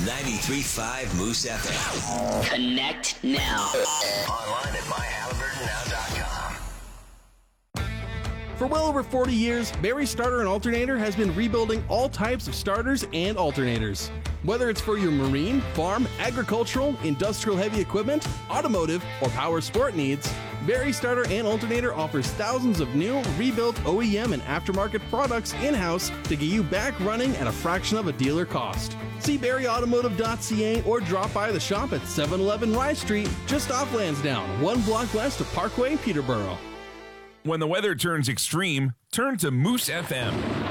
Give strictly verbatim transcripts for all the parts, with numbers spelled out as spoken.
ninety-three point five Moose F M. Connect now. Online at my halliburton now dot com. For well over forty years, Barry Starter and Alternator has been rebuilding all types of starters and alternators. Whether it's for your marine, farm, agricultural, industrial heavy equipment, automotive, or power sport needs, Barry Starter and Alternator offers thousands of new, rebuilt O E M and aftermarket products in-house to get you back running at a fraction of a dealer cost. See barry automotive dot c a or drop by the shop at seven eleven Rye Street, just off Lansdowne, one block west of Parkway, Peterborough. When the weather turns extreme, turn to Moose F M.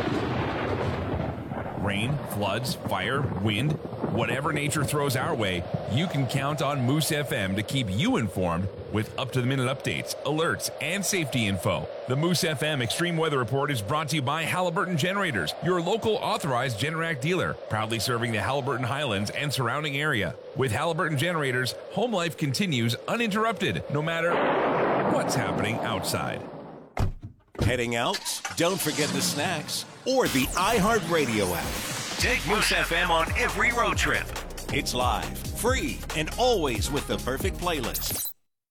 Rain, floods, fire, wind, whatever nature throws our way, you can count on Moose F M to keep you informed with up-to-the-minute updates, alerts, and safety info. The Moose F M Extreme Weather Report is brought to you by Halliburton Generators, your local authorized Generac dealer, proudly serving the Halliburton Highlands and surrounding area. With Halliburton Generators, home life continues uninterrupted, no matter what's happening outside. Heading out? Don't forget the snacks or the iHeartRadio app. Take Moose F M on every road trip. It's live, free, and always with the perfect playlist.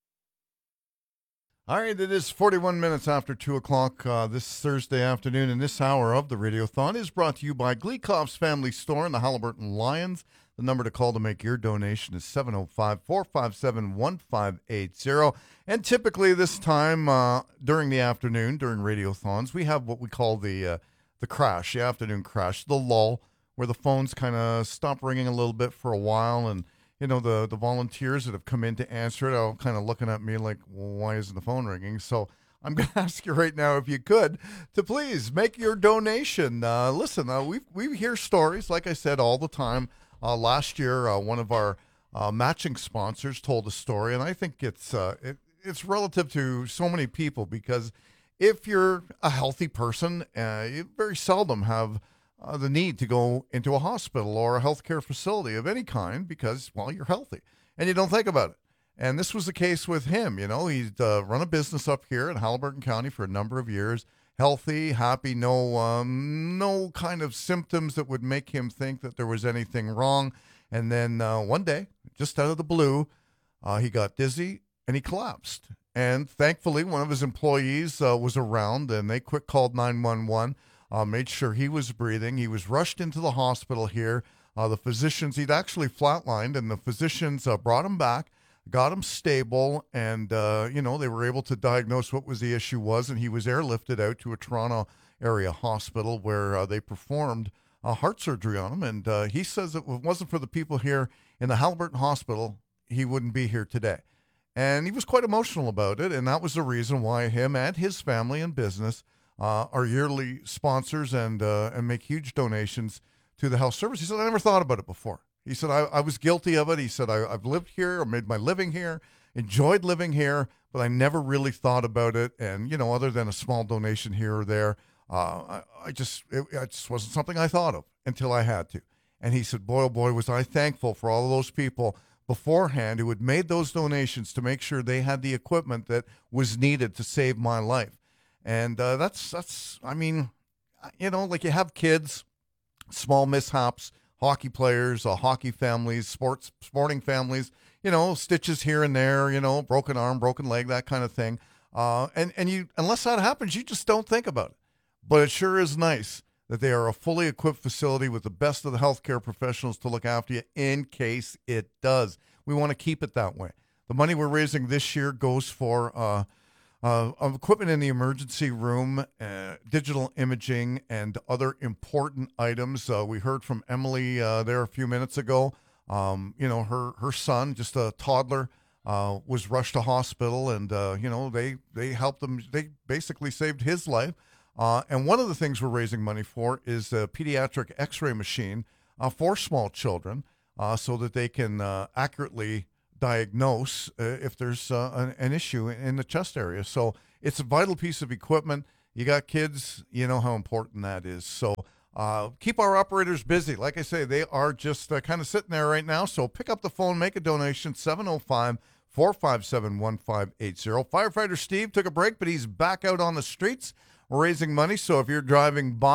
All right, it is forty-one minutes after two o'clock uh, this Thursday afternoon, and this hour of the Radiothon is brought to you by Gleekoff's Family Store and the Halliburton Lions. The number to call to make your donation is seven oh five, four five seven, one five eight zero. And typically this time uh, during the afternoon, during Radiothons, we have what we call the uh, the crash, the afternoon crash, the lull, where the phones kind of stop ringing a little bit for a while. And, you know, the, the volunteers that have come in to answer it are kind of looking at me like, well, why isn't the phone ringing? So I'm going to ask you right now, if you could, to please make your donation. Uh, listen, uh, we we hear stories, like I said, all the time. Uh, last year, uh, one of our uh, matching sponsors told a story, and I think it's uh, it, it's relative to so many people, because if you're a healthy person, uh, you very seldom have uh, the need to go into a hospital or a healthcare facility of any kind because, well, you're healthy and you don't think about it. And this was the case with him. You know, he'd uh, run a business up here in Haliburton County for a number of years. Healthy, happy, no um, no kind of symptoms that would make him think that there was anything wrong. And then uh, one day, just out of the blue, uh, he got dizzy and he collapsed. And thankfully, one of his employees uh, was around, and they quick called nine one one, uh, made sure he was breathing. He was rushed into the hospital here. Uh, the physicians, he'd actually flatlined, and the physicians uh, brought him back, got him stable, and, uh, you know, they were able to diagnose what was the issue was, and he was airlifted out to a Toronto area hospital where uh, they performed a heart surgery on him. And uh, he says if it wasn't for the people here in the Haliburton Hospital, he wouldn't be here today. And he was quite emotional about it, and that was the reason why him and his family and business uh, are yearly sponsors and uh, and make huge donations to the health service. He said, I never thought about it before. He said, I, I was guilty of it. He said, I, I've lived here, or made my living here, enjoyed living here, but I never really thought about it. And, you know, other than a small donation here or there, uh, I, I just, it, it just wasn't something I thought of until I had to. And he said, boy, oh boy, was I thankful for all of those people beforehand who had made those donations to make sure they had the equipment that was needed to save my life. And uh, that's, that's, I mean, you know, like you have kids, small mishaps, hockey players, uh, hockey families, sports, sporting families, you know, stitches here and there, you know, broken arm, broken leg, that kind of thing. Uh, and, and you, unless that happens, you just don't think about it. But it sure is nice that they are a fully equipped facility with the best of the healthcare professionals to look after you in case it does. We want to keep it that way. The money we're raising this year goes for uh, uh, equipment in the emergency room, uh, digital imaging, and other important items. Uh, we heard from Emily uh, there a few minutes ago. Um, you know, her her son, just a toddler, uh, was rushed to hospital, and uh, you know they they helped him. They basically saved his life. Uh, and one of the things we're raising money for is a pediatric X-ray machine uh, for small children, uh, so that they can uh, accurately diagnose uh, if there's uh, an, an issue in the chest area. So it's a vital piece of equipment. You got kids, you know how important that is. So uh, keep our operators busy. Like I say, they are just uh, kind of sitting there right now. So pick up the phone, make a donation, seven oh five, four five seven, one five eight zero. Firefighter Steve took a break, but he's back out on the streets raising money. So if you're driving by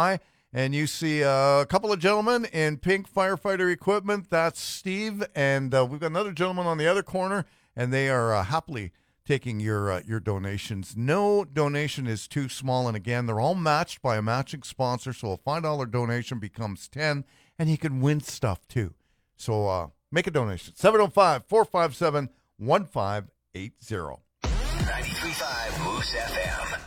and you see uh, a couple of gentlemen in pink firefighter equipment, that's Steve, and uh, we've got another gentleman on the other corner, and they are uh, happily taking your uh, your donations. No donation is too small, and again, they're all matched by a matching sponsor, so a five dollar donation becomes ten, and you can win stuff too. So uh, make a donation. seven oh five, four five seven, one five eight zero. ninety-three point five Moose F M.